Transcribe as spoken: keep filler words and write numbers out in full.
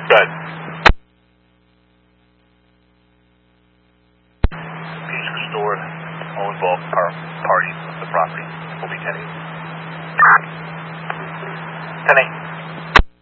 Good. Peace restored. All involved par- parties of the property will be ten eight. ten eight.